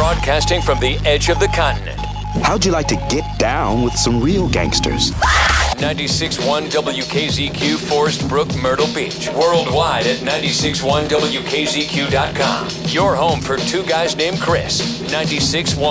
Broadcasting from the edge of the continent. How'd you like to get down with some real gangsters? 96.1 WKZQ, Forest Brook, Myrtle Beach. Worldwide at 96.1WKZQ.com. Your home for two guys named Chris. 96.1.